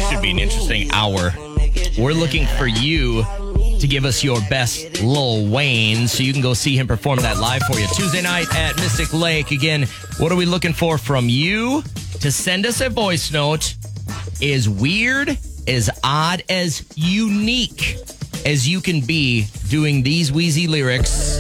Should be an interesting hour. We're looking for you to give us your best Lil Wayne so you can go see him perform that live for you. Tuesday night at Mystic Lake. Again, what are we looking for from you? To send us a voice note as weird, as odd, as unique as you can be doing these Wheezy lyrics.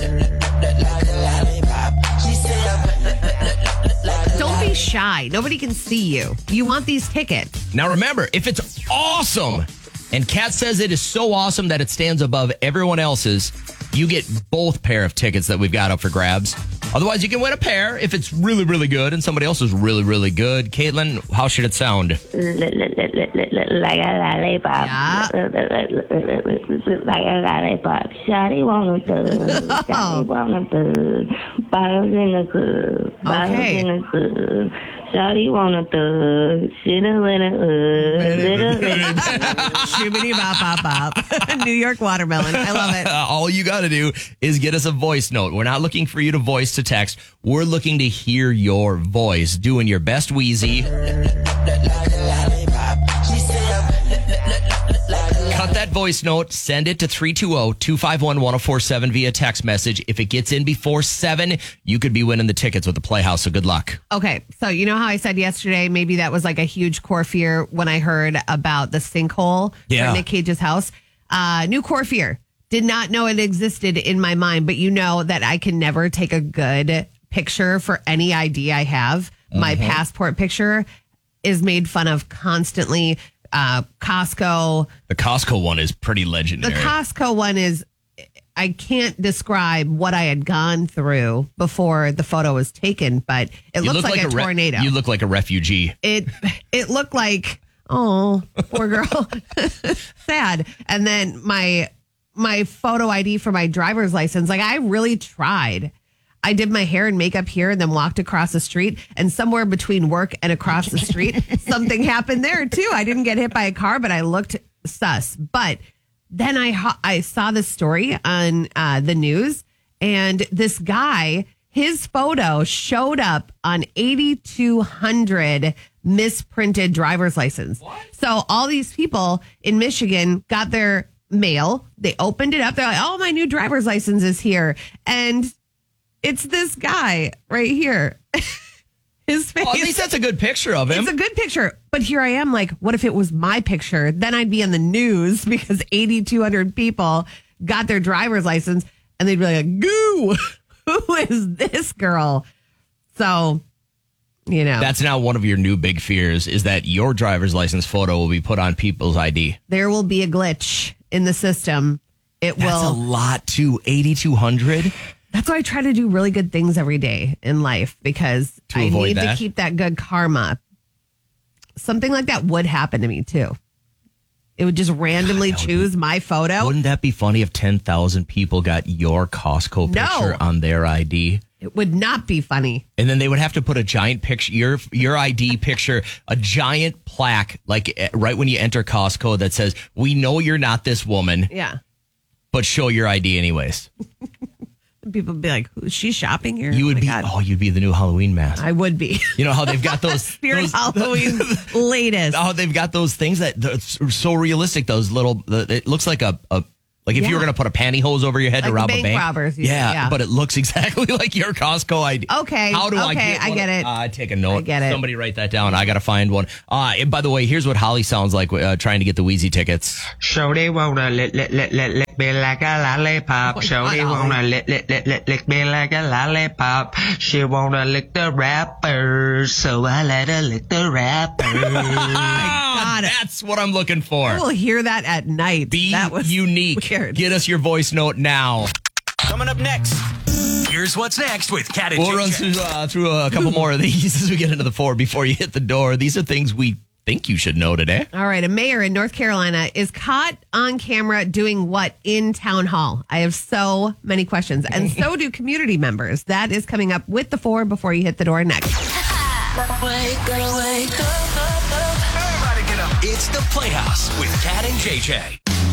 Don't be shy. Nobody can see you. You want these tickets. Now remember, if it's awesome, and Kat says it is so awesome that it stands above everyone else's, you get both pair of tickets that we've got up for grabs. Otherwise, you can win a pair if it's really, really good and somebody else is really, really good. Caitlin, how should it sound? Like a lollipop. Yeah. Like a lollipop. Shawty wanna thug. Shawty wanna thug. Bottles in the club. Bottles in the club. Shawty wanna thug. Shoulda, woulda, Shibbity bop bop bop. New York watermelon. I love it. All you got to do is get us a voice note. We're not looking for you to voice to text. We're looking to hear your voice doing your best Wheezy. Cut that voice note, send it to 320-251-1047 via text message. If it gets in before 7, you could be winning the tickets with the Playhouse, so good luck. Okay, so you know how I said yesterday, maybe that was like a huge core fear when I heard about the sinkhole Yeah. for Nick Cage's house? New core fear. Did not know it existed in my mind, but you know that I can never take a good picture for any ID I have. My passport picture is made fun of constantly. Costco. The Costco one is pretty legendary. The Costco one is, I can't describe what I had gone through before the photo was taken, but it looks like a tornado. You look like a refugee. It looked like, oh, poor girl. Sad. And then my photo ID for my driver's license, like I really tried. I did my hair and makeup here and then walked across the street, and somewhere between work and across the street, something happened there too. I didn't get hit by a car, but I looked sus. But then I saw this story on the news, and this guy, his photo showed up on 8,200 misprinted driver's license. What? So all these people in Michigan got their mail. They opened it up. They're like, oh, my new driver's license is here. And it's this guy right here. His face. Well, at least that's a good picture of him. It's a good picture. But here I am like, what if it was my picture? Then I'd be on the news because 8,200 people got their driver's license and they'd be like, goo, who is this girl? So, you know. That's now one of your new big fears is that your driver's license photo will be put on people's ID. There will be a glitch in the system. That's a lot too. 8,200? That's why I try to do really good things every day in life because I need to keep that good karma. Something like that would happen to me too. It would just randomly choose my photo. Wouldn't that be funny if 10,000 people got your Costco picture on their ID? It would not be funny. And then they would have to put a giant picture, your ID picture, a giant plaque, like right when you enter Costco that says, "We know you're not this woman." Yeah. But show your ID anyways. People would be like, "Who's she shopping here?" You would you'd be the new Halloween mask. I would be. You know how they've got those Spirit Halloween latest. Oh, they've got those things that's so realistic. Those little, it looks like like if you were going to put a pantyhose over your head like to rob a bank. Robbers. Yeah, but it looks exactly like your Costco ID. Okay. How do I get it. Take a note. I get it. Somebody write that down. I got to find one. And by the way, here's what Holly sounds like trying to get the Wheezy tickets. Shorty wanna lick me like a lollipop. Shorty wanna lick me like a lollipop. She wanna lick the rappers, so I let her lick the rappers. God, that's what I'm looking for. I will hear that at night. Be that was unique. Weird. Get us your voice note now. Coming up next, here's what's next with Kat and We'll JJ. run through a couple more of these as we get into the 4 before you hit the door. These are things we think you should know today. All right. A mayor in North Carolina is caught on camera doing what in town hall? I have so many questions. And so do community members. That is coming up with the 4 before you hit the door next. Everybody get up. It's the Playhouse with Kat and JJ.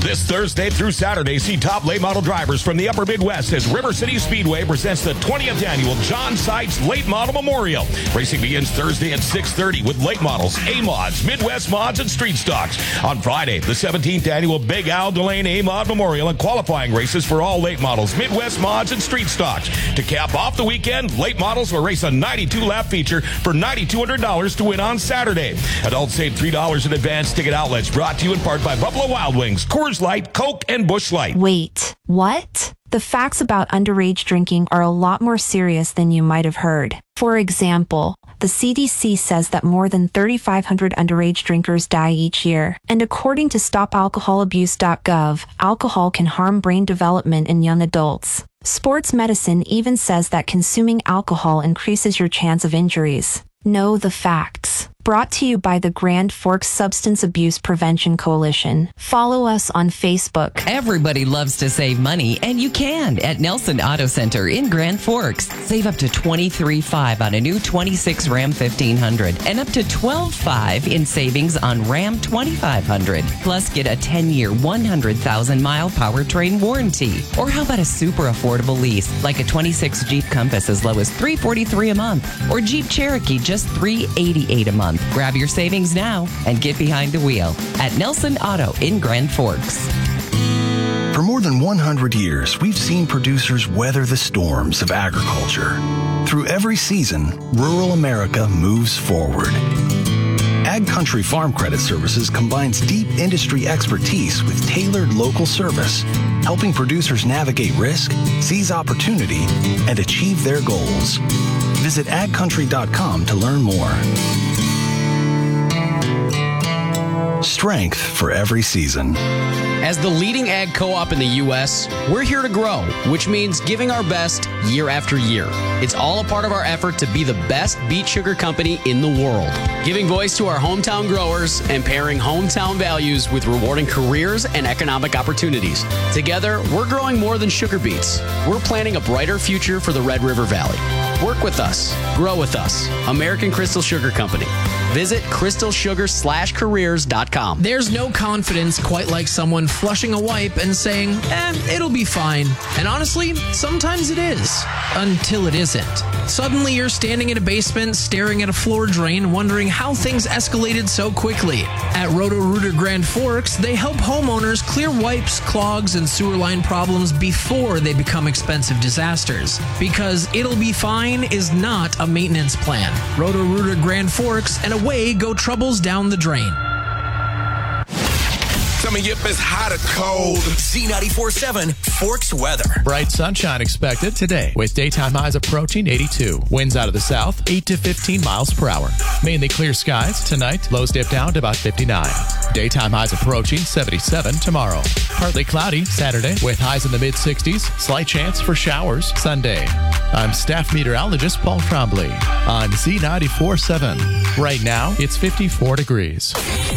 This Thursday through Saturday, see top late model drivers from the upper Midwest as River City Speedway presents the 20th annual John Seitz Late Model Memorial. Racing begins Thursday at 6:30 with late models, A-Mods, Midwest Mods, and Street Stocks. On Friday, the 17th annual Big Al Delane A-Mod Memorial and qualifying races for all late models, Midwest Mods, and Street Stocks. To cap off the weekend, late models will race a 92-lap feature for $9,200 to win on Saturday. Adults save $3 in advance. Ticket outlets brought to you in part by Buffalo Wild Wings, Coors Light, Coke, and Busch Light. Wait, what? The facts about underage drinking are a lot more serious than you might have heard. For example, the CDC says that more than 3,500 underage drinkers die each year. And according to StopAlcoholAbuse.gov, alcohol can harm brain development in young adults. Sports medicine even says that consuming alcohol increases your chance of injuries. Know the facts. Brought to you by the Grand Forks Substance Abuse Prevention Coalition. Follow us on Facebook. Everybody loves to save money, and you can at Nelson Auto Center in Grand Forks. Save up to $23,500 on a new 26 Ram 1500 and up to $12,500 in savings on Ram 2500. Plus, get a 10-year, 100,000-mile powertrain warranty. Or how about a super affordable lease, like a 26 Jeep Compass as low as $343 a month, or Jeep Cherokee just $388 a month. Grab your savings now and get behind the wheel at Nelson Auto in Grand Forks. For more than 100 years, we've seen producers weather the storms of agriculture. Through every season, rural America moves forward. Ag Country Farm Credit Services combines deep industry expertise with tailored local service, helping producers navigate risk, seize opportunity, and achieve their goals. Visit agcountry.com to learn more. Strength for every season. As the leading ag co-op in the U.S., we're here to grow, which means giving our best year after year. It's all a part of our effort to be the best beet sugar company in the world, giving voice to our hometown growers and pairing hometown values with rewarding careers and economic opportunities. Together, we're growing more than sugar beets. We're planning a brighter future for the Red River Valley. Work with us. Grow with us. American Crystal Sugar Company. Visit crystalsugar/careers.com. There's no confidence quite like someone flushing a wipe and saying, it'll be fine. And honestly, sometimes it is. Until it isn't. Suddenly you're standing in a basement, staring at a floor drain, wondering how things escalated so quickly. At Roto-Rooter Grand Forks, they help homeowners clear wipes, clogs, and sewer line problems before they become expensive disasters. Because it'll be fine is not a maintenance plan. Roto-Rooter Grand Forks, and away go troubles down the drain. Tell me if it's hot or cold. Z94.7 Forks weather. Bright sunshine expected today with daytime highs approaching 82. Winds out of the south, 8 to 15 miles per hour. Mainly clear skies tonight. Lows dip down to about 59. Daytime highs approaching 77 tomorrow. Partly cloudy Saturday with highs in the mid-60s. Slight chance for showers Sunday. I'm staff meteorologist Paul Trombley on Z94.7. Right now, it's 54 degrees.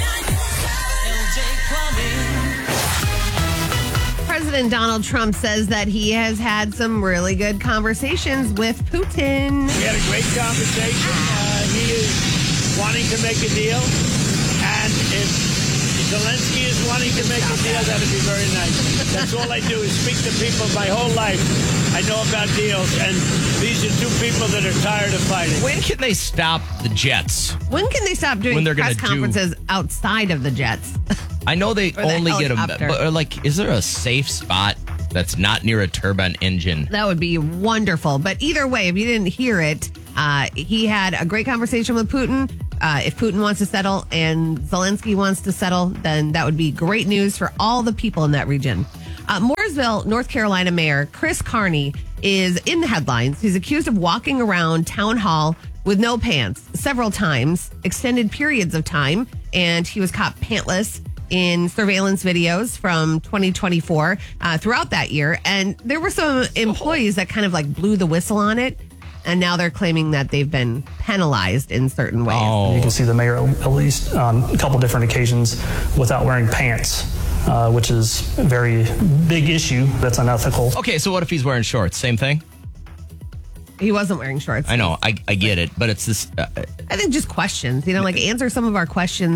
President Donald Trump says that he has had some really good conversations with Putin. We had a great conversation. He is wanting to make a deal. And if Zelensky is wanting to make a deal, that would be very nice. That's all I do is speak to people my whole life. I know about deals. And these are two people that are tired of fighting. When can they stop the jets? When can they stop doing When they're press gonna conferences outside of the jets? I know they Or the only get them, helicopter. but like, is there a safe spot that's not near a turbine engine? That would be wonderful. But either way, if you didn't hear it, he had a great conversation with Putin. If Putin wants to settle and Zelensky wants to settle, then that would be great news for all the people in that region. Mooresville, North Carolina Mayor Chris Carney is in the headlines. He's accused of walking around town hall with no pants several times, extended periods of time, and he was caught pantless in surveillance videos from 2024 throughout that year. And there were some employees that kind of like blew the whistle on it. And now they're claiming that they've been penalized in certain ways. You can see the mayor at least on a couple different occasions without wearing pants, which is a very big issue. That's unethical. Okay, so what if he's wearing shorts? Same thing? He wasn't wearing shorts. I know, I get it, but it's this... I think just questions, like answer some of our questions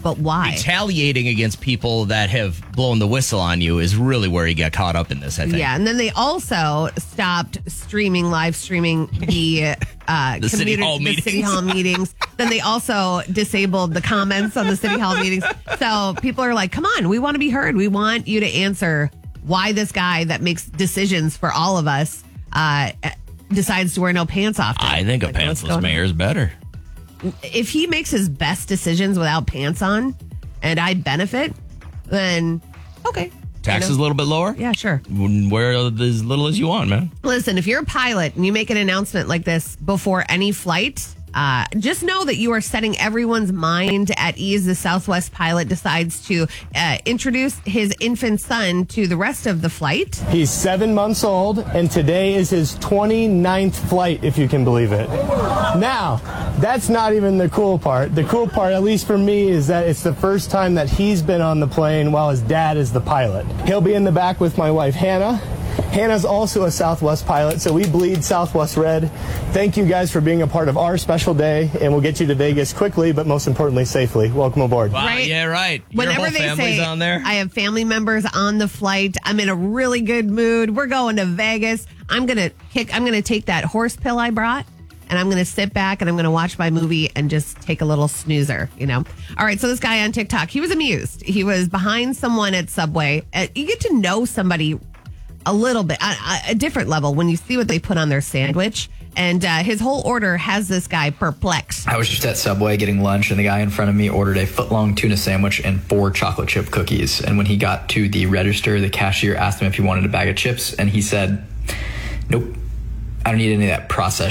But why? Retaliating against people that have blown the whistle on you is really where you get caught up in this, I think. Yeah, and then they also stopped live streaming the City Hall meetings. City Hall meetings. Then they also disabled the comments on the City Hall meetings. So people are like, come on, we want to be heard. We want you to answer why this guy that makes decisions for all of us decides to wear no pants often. I think a pantsless mayor is better. If he makes his best decisions without pants on and I benefit, then okay. Taxes a little bit lower? Yeah, sure. Wear as little as you want, man. Listen, if you're a pilot and you make an announcement like this before any flight, just know that you are setting everyone's mind at ease. The Southwest pilot decides to introduce his infant son to the rest of the flight. He's 7 months old, and today is his 29th flight, if you can believe it. Now, that's not even the cool part. The cool part, at least for me, is that it's the first time that he's been on the plane while his dad is the pilot. He'll be in the back with my wife, Hannah. Hannah's also a Southwest pilot, so we bleed Southwest red. Thank you guys for being a part of our special day, and we'll get you to Vegas quickly, but most importantly, safely. Welcome aboard. Wow, Right. yeah, right. Whenever Your whole they family's say, on there. I have family members on the flight. I'm in a really good mood. We're going to Vegas. I'm gonna take that horse pill I brought, and I'm gonna sit back and I'm gonna watch my movie and just take a little snoozer. All right. So this guy on TikTok, he was amused. He was behind someone at Subway. You get to know somebody a little bit, a different level when you see what they put on their sandwich. And his whole order has this guy perplexed. I was just at Subway getting lunch, and the guy in front of me ordered a foot-long tuna sandwich and 4 chocolate chip cookies. And when he got to the register, the cashier asked him if he wanted a bag of chips, and he said, "Nope, I don't need any of that processed."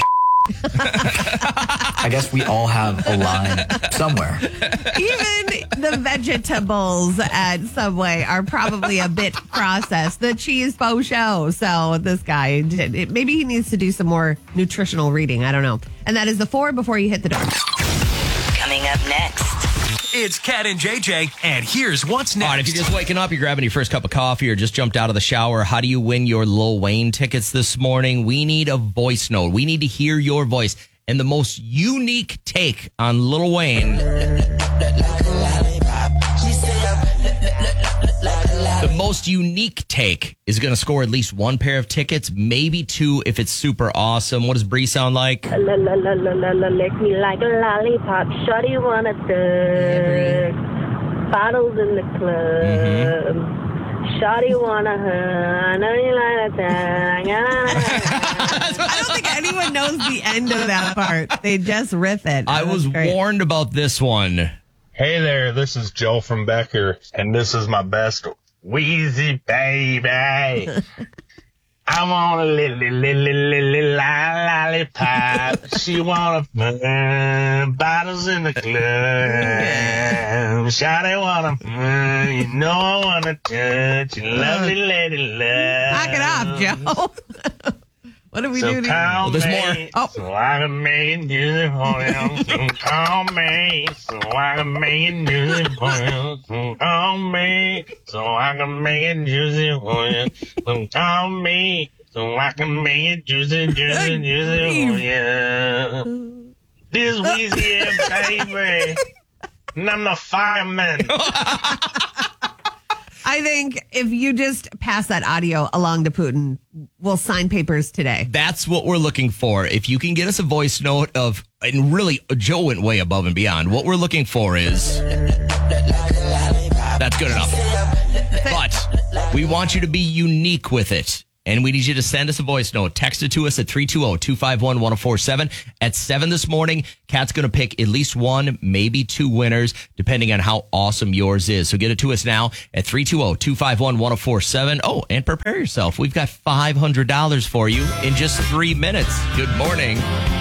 I guess we all have a line somewhere. Even the vegetables at Subway are probably a bit processed. The cheese faux show. So this guy, maybe he needs to do some more nutritional reading. I don't know. And that is the 4 before you hit the door. Coming up next. It's Cat and JJ, and here's what's next. All right, if you're just waking up, you're grabbing your first cup of coffee or just jumped out of the shower, how do you win your Lil Wayne tickets this morning? We need a voice note. We need to hear your voice and the most unique take on Lil Wayne. The most unique take is going to score at least 1 pair of tickets, maybe 2 if it's super awesome. What does Bree sound like? Lick me like a lollipop. Shorty wanna thug. Bottles in the club. Shorty wanna hug. I know you like that. I don't think anyone knows the end of that part. They just riff it. I was warned about this one. Hey there, this is Joe from Becker, and this is my best Wheezy baby. I want a little lollipop. She want bottles in the club. Shawty want you know I want to touch you, lovely lady love. Knock it off, Joe. What do we do? Call there's me, more. so I can make it music for you. So call me, so I can make it music for you. So call me, so I can make it juicy for you. So call me, so I can make it juicy for you. This Weezy, baby, and I'm the fireman. I think if you just pass that audio along to Putin, we'll sign papers today. That's what we're looking for. If you can get us a voice note of, and really, Joe went way above and beyond. What we're looking for is, that's good enough. But we want you to be unique with it. And we need you to send us a voice note. Text it to us at 320-251-1047. At 7 this morning, Kat's going to pick at least 1, maybe 2 winners, depending on how awesome yours is. So get it to us now at 320-251-1047. Oh, and prepare yourself. We've got $500 for you in just 3 minutes. Good morning.